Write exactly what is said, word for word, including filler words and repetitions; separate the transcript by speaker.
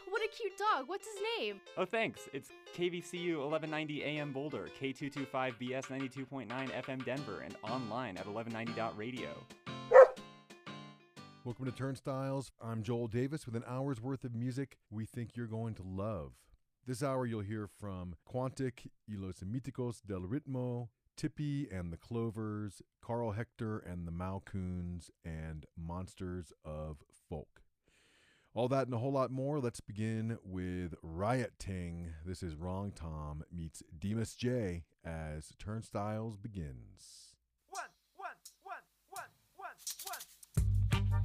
Speaker 1: what a cute dog. What's his name?
Speaker 2: Oh, thanks. It's K V C U eleven ninety A M Boulder, K two twenty-five B S ninety-two point nine F M Denver, and online at eleven ninety dot radio.
Speaker 3: Welcome to Turnstiles. I'm Joel Davis with an hour's worth of music we think you're going to love. This hour you'll hear from Quantic y los Míticos del Ritmo, Tippy and the Clovers, Carl Hector and the Malcoons, and Monsters of Folk. All that and a whole lot more. Let's begin with Riot Ting. This is Wrong Tom meets Demus J as Turnstiles begins.